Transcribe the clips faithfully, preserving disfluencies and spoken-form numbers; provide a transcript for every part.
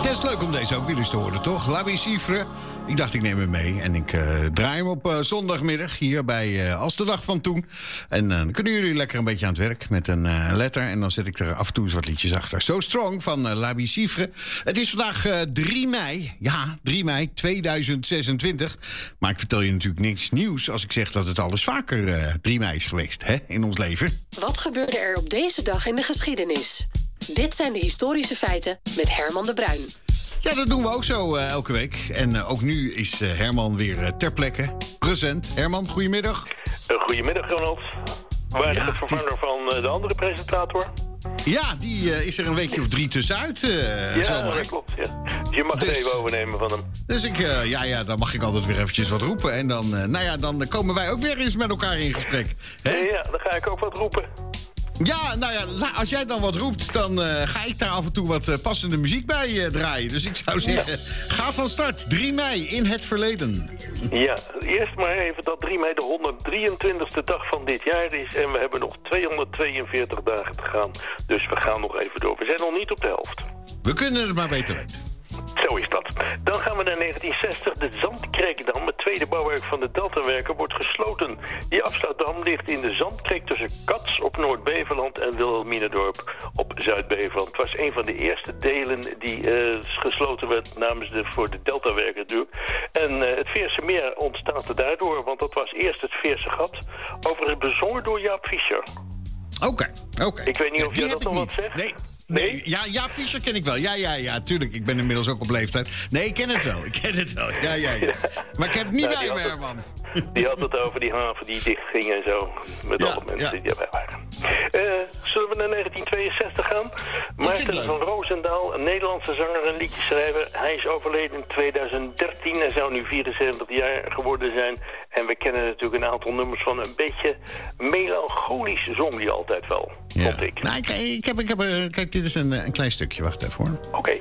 Het is leuk om deze ook weer eens te horen, toch? Labi Siffre. Ik dacht, ik neem hem mee. En ik uh, draai hem op uh, zondagmiddag hier bij uh, Als de Dag van Toen. En uh, dan kunnen jullie lekker een beetje aan het werk met een uh, letter. En dan zet ik er af en toe eens wat liedjes achter. So Strong van uh, Labi Siffre. Het is vandaag uh, drie mei. Ja, drie mei tweeduizend zesentwintig. Maar ik vertel je natuurlijk niks nieuws als ik zeg dat het alles vaker uh, drie mei is geweest, hè, in ons leven. Wat gebeurde er op deze dag in de geschiedenis? Dit zijn de historische feiten met Herman de Bruin. Ja, dat doen we ook zo uh, elke week. En uh, ook nu is uh, Herman weer uh, ter plekke. Present. Herman, goedemiddag. Uh, goedemiddag, Ronald. Waardig Ja, de vervanger die... van uh, de andere presentator. Ja, die uh, is er een weekje of drie tussenuit. Uh, ja, zomaar. dat klopt. Ja. Je mag Dus- het even overnemen van hem. Dus ik, uh, ja, ja, dan mag ik altijd weer eventjes wat roepen. En dan, uh, nou ja, dan komen wij ook weer eens met elkaar in gesprek. Hè? Uh, ja, dan ga ik ook wat roepen. Ja, nou ja, la- als jij dan wat roept, dan uh, ga ik daar af en toe wat uh, passende muziek bij uh, draaien. Dus ik zou zeggen, ja. Ga van start. drie mei in het verleden. Ja, eerst maar even dat drie mei de honderddrieëntwintigste dag van dit jaar is. En we hebben nog tweehonderdtweeënveertig dagen te gaan. Dus we gaan nog even door. We zijn nog niet op de helft. We kunnen het maar beter weten. Zo is dat. Dan gaan we naar negentien zestig. De Zandkreekdam, het tweede bouwwerk van de Deltawerken, wordt gesloten. Die afsluitdam ligt in de Zandkreek tussen Cats op Noord-Beverland en Wilhelminadorp op Zuid-Beverland. Het was een van de eerste delen die uh, gesloten werd namens de, voor de Deltawerken natuurlijk. En uh, het Veerse Meer ontstaat er daardoor, want dat was eerst het Veerse Gat. Overigens bezongen door Jaap Fischer. Oké, okay, oké. Okay. Ik weet niet of Die jij dat nog niet. wat zegt. Nee. Nee, ja, ja, Fischer ken ik wel. Ja, ja, ja, tuurlijk. Ik ben inmiddels ook op leeftijd. Nee, ik ken het wel. Ik ken het wel. Ja, ja, ja. Maar ik heb het niet nou, bij me, het, Herman. Die had het over die haven die dichtging en zo. Met Ja, alle mensen ja. die erbij waren. Uh, zullen we naar negentien tweeënzestig gaan? Maarten van Roosendaal, een Nederlandse zanger en liedjeschrijver. Hij is overleden in tweeduizend dertien. Hij zou nu vierenzeventig jaar geworden zijn. En we kennen natuurlijk een aantal nummers van. Een beetje melancholisch zong hij altijd wel, Ja. vond ik. Nou, ik, ik heb, ik heb, uh, kijk, dit is een, een klein stukje. Wacht even hoor. Oké. Okay.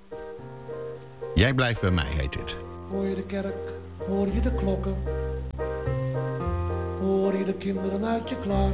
Jij blijft bij mij, heet dit. Hoor je de kerk, hoor je de klokken, hoor je de kinderen uit je klas,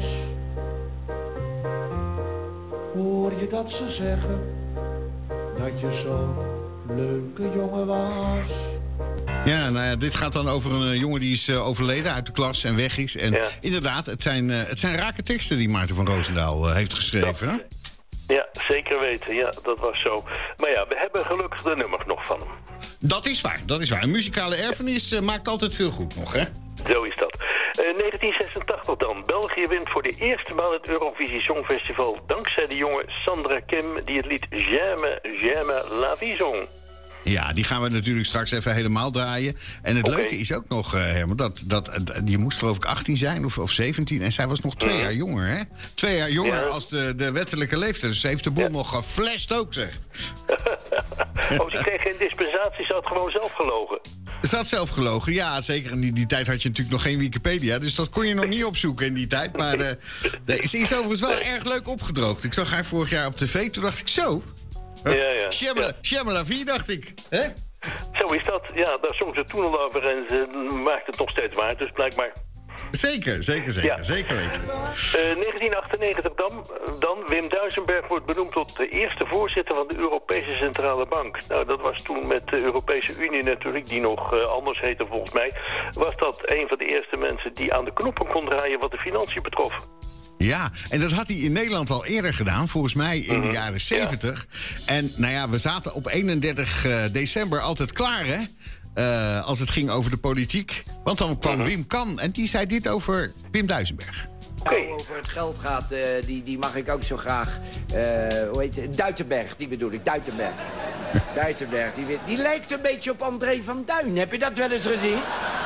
hoor je dat ze zeggen dat je zo'n leuke jongen was. Ja, nou ja, dit gaat dan over een uh, jongen die is uh, overleden uit de klas en weg is. En Ja. inderdaad, het zijn, uh, het zijn rake teksten die Maarten van Roosendaal uh, heeft geschreven. Hè? Ja, zeker weten. Ja, dat was zo. Maar ja, we hebben gelukkig de nummers nog van hem. Dat is waar, dat is waar. Een muzikale erfenis uh, maakt altijd veel goed nog, hè? Zo is dat. Uh, negentien zesentachtig dan. België wint voor de eerste maal het Eurovisie Songfestival dankzij de jonge Sandra Kim die het lied J'aime, J'aime la vie zong. Ja, die gaan we natuurlijk straks even helemaal draaien. En het Okay. leuke is ook nog, uh, Herman, dat, dat, uh, je moest geloof ik achttien zijn of, of zeventien. En zij was nog twee Mm. jaar jonger, hè? Twee jaar jonger Ja. als de, de wettelijke leeftijd. Dus ze heeft de bom Ja. nog geflasht ook, zeg. Oh, ze kreeg geen dispensatie, ze had gewoon zelf gelogen. Ze had zelf gelogen, ja, zeker. In die, die tijd had je natuurlijk nog geen Wikipedia. Dus dat kon je nog niet opzoeken in die tijd. Maar uh, de, ze is overigens wel erg leuk opgedroogd. Ik zag haar vorig jaar op tv, toen dacht ik zo. Ja, ja. J'aime ja. la vie, dacht ik. Hè? Zo is dat. Ja, daar zong ze toen al over en ze maakt het nog steeds waar, dus blijkbaar. Zeker, zeker, zeker. Ja. Zeker weten. Uh, negentien achtennegentig dan, dan. Wim Duisenberg wordt benoemd tot de eerste voorzitter van de Europese Centrale Bank. Nou, dat was toen met de Europese Unie natuurlijk, die nog uh, anders heette volgens mij. Was dat een van de eerste mensen die aan de knoppen kon draaien wat de financiën betrof. Ja, en dat had hij in Nederland al eerder gedaan, volgens mij in de jaren zeventig. Ja. En nou ja, we zaten op eenendertig december altijd klaar, hè? Uh, als het ging over de politiek. Want dan kwam uh-huh. Wim Kan en die zei dit over Wim Duisenberg. Okay. Over het geld gaat, uh, die, die mag ik ook zo graag. Uh, hoe heet het? Duitenberg, die bedoel ik, Duitenberg. Duitenberg, die, die lijkt een beetje op André van Duin. Heb je dat wel eens gezien?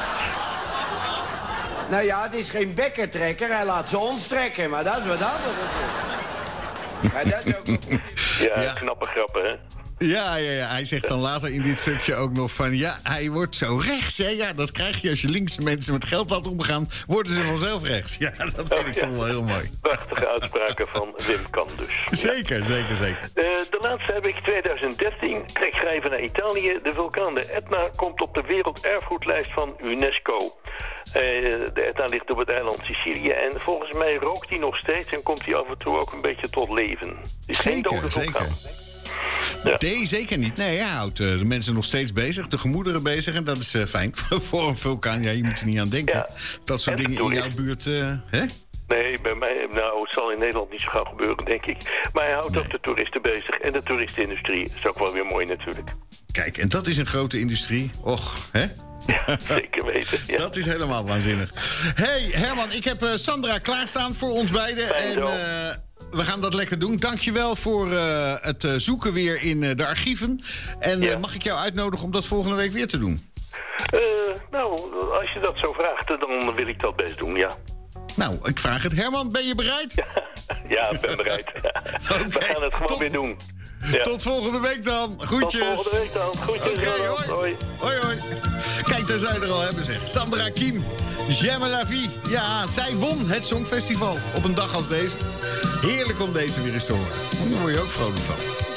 Nou ja, het is geen bekkertrekker, hij laat ze ons trekken, maar dat is wat anders. Maar dat is ook wel goed. Ja, Ja. knappe grappen, hè? Ja, ja, ja, hij zegt dan later in dit stukje ook nog van... ja, hij wordt zo rechts, hè? Ja, dat krijg je als je linkse mensen met geld laat omgaan... worden ze vanzelf rechts. Ja, dat vind Oh, ik ja. toch wel heel mooi. Prachtige uitspraken van Wim Kan dus. Zeker, zeker, zeker. Uh, de laatste heb ik tweeduizend dertien. Trek schrijven naar Italië. De vulkaan de Etna komt op de werelderfgoedlijst van UNESCO. Uh, de Etna ligt op het eiland Sicilië. En volgens mij rookt die nog steeds en komt die af en toe ook een beetje tot leven. Het is geen Zeker, dode vulkaan. zeker. Ja. Nee, zeker niet. Nee, hij houdt uh, de mensen nog steeds bezig, de gemoederen bezig. En dat is uh, fijn voor een vulkaan. Ja, je moet er niet aan denken. Ja. Dat soort En dingen in jouw buurt, uh, hè? Nee, bij mij, nou, het zal in Nederland niet zo gauw gebeuren, denk ik. Maar hij houdt Nee. ook de toeristen bezig. En de toeristenindustrie is ook wel weer mooi natuurlijk. Kijk, en dat is een grote industrie. Och, hè? Ja, zeker weten. Ja. Dat is helemaal waanzinnig. Hey Herman, ik heb uh, Sandra klaarstaan voor ons beiden. Fijn En zo. uh, we gaan dat lekker doen. Dankjewel voor uh, het uh, zoeken weer in uh, de archieven. En uh, Ja. mag ik jou uitnodigen om dat volgende week weer te doen? Uh, nou, als je dat zo vraagt, dan wil ik dat best doen, ja. Nou, ik vraag het. Herman, ben je bereid? Ja, ik ben bereid. Oké, We gaan het gewoon tot- weer doen. Ja. Tot volgende week dan. Tot Groetjes. volgende week dan. Groetjes. Oké, Ronald. hoi. Hoi. Hoi, hoi. Kijk, daar zou je er al hebben, zeg. Sandra Kiem, J'aime la vie. Ja, zij won het Songfestival op een dag als deze. Heerlijk om deze weer eens te horen. Daar word je ook vrolijk van.